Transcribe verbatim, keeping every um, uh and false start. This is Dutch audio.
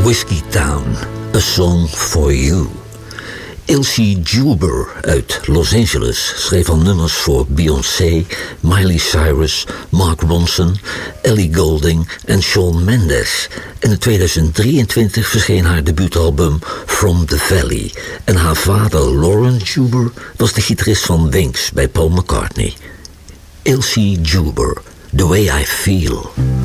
Whiskey Town, A Song for You. Elsie Juber uit Los Angeles schreef al nummers voor Beyoncé, Miley Cyrus, Mark Ronson, Ellie Goulding en Shawn Mendes. En in tweeduizend drieëntwintig verscheen haar debuutalbum From the Valley. En haar vader Lawrence Juber was de gitarist van Wings bij Paul McCartney. Elsie Juber, The Way I Feel.